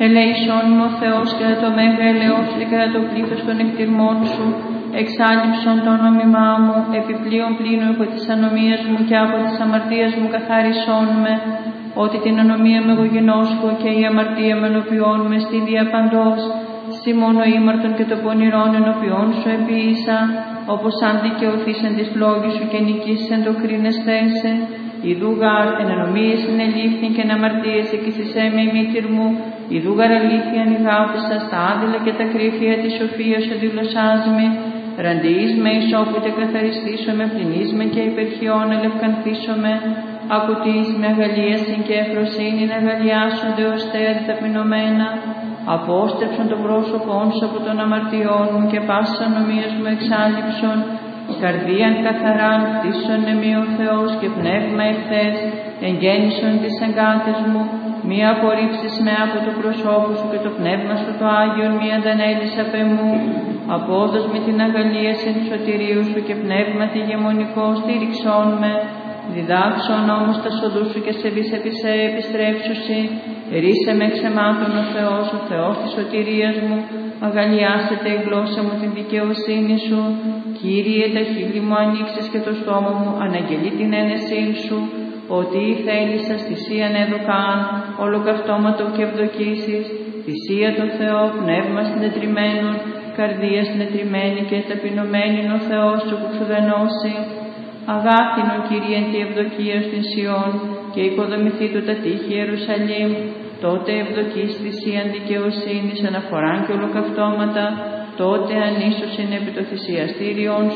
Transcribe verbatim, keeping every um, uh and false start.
Ελέησόν μου ο Θεός κατά το μέγα ελαιός και κατά το πλήθος των εκτιρμών σου, εξάλληψον το όνομά μου, επιπλέον πλήνω από της ανομίας μου και από της αμαρτίας μου καθάρισόν με, ότι την ανομία με εγώ γενόσκω και η αμαρτία με ενωπιών με στη διαπαντός, σι μόνο ήμαρτον και το πονηρόν ενωπιών σου επίησα, όπως αν δικαιωθείς εν της λόγης σου και νικήσεις εν το κρίνεσθέσαι. Ιδού γάρ εν ενομίες είναι λήφθη και εν αμαρτίες εκεισισέ με η μήτυρ μου, ιδού γάρ αλήθεια ανηγάπησα στα άδειλα και τα κρύφια της σοφίας σου δηλωσάς με, ραντιείς με ισόπου και καθαριστήσω με, πληνείς με και υπερχιών ελευκανθήσω με, ακουτείς με αγαλίαση και εφροσύνη να αγαλιάσονται ως τέαδι ταπεινωμένα, απόστρεψον το πρόσωπόν σου από των αμαρτιών μου και πάσης ανομίας μου εξάλληψον, καρδίαν καθαράν κτίσον εμεί ο Θεός και πνεύμα εχθές, εγγέννησον τις εγκάτες μου, μη απορρίψεις με από το προσώπου σου και το πνεύμα σου το Άγιον μη αντανέλεις απ' εμού, απόδος με την αγαλίαση του σωτηρίου σου και πνεύμα τη γεμονικό στήριξόν με, διδάξον όμως τα σοδού σου και σε βης επισέ επιστρέψουσι, ρίσε με εξεμάτων ο Θεός, ο Θεός της σωτηρίας μου, αγαλιάσετε η γλώσσα μου την δικαιοσύνη σου, Κύριε τα χείλη μου ανοίξεις και το στόμα μου αναγγελεί την ένεσή σου, ότι η θέλησας θυσίαν έδωκαν, ολοκαυτώματο και ευδοκίσεις, θυσία το Θεό, πνεύμα συντετριμένων, καρδία συντετριμένη και ταπεινωμένη ο Θεός σου που ξουδενώσει. Αγάπηνο Κύριε εν τη ευδοκία στην Σιών και οικοδομηθεί του τα τείχη Ιερουσαλήμ, τότε ευδοκείς θυσίαν δικαιοσύνης αναφοράν και ολοκαυτώματα, τότε ανίσωσιν επί το θυσιαστήριον